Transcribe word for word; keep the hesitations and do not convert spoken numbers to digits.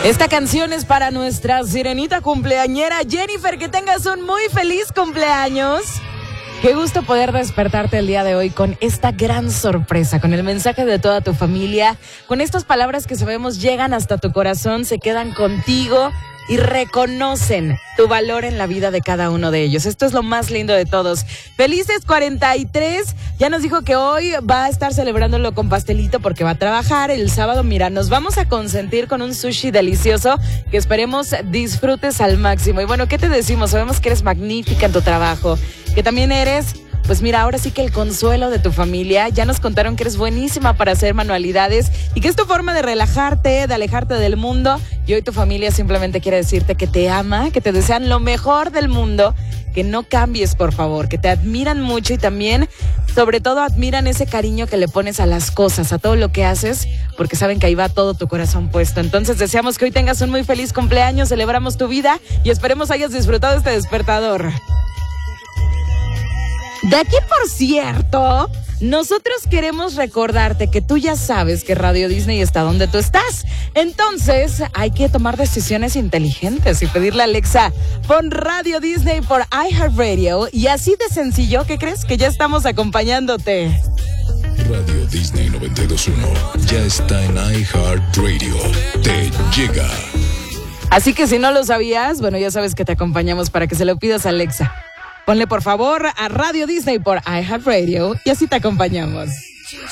Esta canción es para nuestra sirenita cumpleañera Jennifer. Que tengas un muy feliz cumpleaños. Qué gusto poder despertarte el día de hoy con esta gran sorpresa, con el mensaje de toda tu familia, con estas palabras que sabemos llegan hasta tu corazón, se quedan contigo y reconocen tu valor en la vida de cada uno de ellos. Esto es lo más lindo de todos. Felices cuarenta y tres. Ya nos dijo que hoy va a estar celebrándolo con pastelito porque va a trabajar. El sábado, mira, nos vamos a consentir con un sushi delicioso que esperemos disfrutes al máximo. Y bueno, ¿qué te decimos? Sabemos que eres magnífica en tu trabajo, que también eres... Pues mira, ahora sí que el consuelo de tu familia. Ya nos contaron que eres buenísima para hacer manualidades y que es tu forma de relajarte, de alejarte del mundo. Y hoy tu familia simplemente quiere decirte que te ama, que te desean lo mejor del mundo, que no cambies, por favor, que te admiran mucho y también, sobre todo, admiran ese cariño que le pones a las cosas, a todo lo que haces, porque saben que ahí va todo tu corazón puesto. Entonces deseamos que hoy tengas un muy feliz cumpleaños, celebramos tu vida y esperemos hayas disfrutado este despertador. De aquí, por cierto, nosotros queremos recordarte que tú ya sabes que Radio Disney está donde tú estás. Entonces, hay que tomar decisiones inteligentes y pedirle a Alexa, pon Radio Disney por iHeartRadio. Y así de sencillo, ¿qué crees? Que ya estamos acompañándote. Radio Disney noventa y dos punto uno ya está en iHeartRadio. Te llega. Así que si no lo sabías, bueno, ya sabes que te acompañamos para que se lo pidas a Alexa. Ponle por favor a Radio Disney por iHeartRadio y así te acompañamos.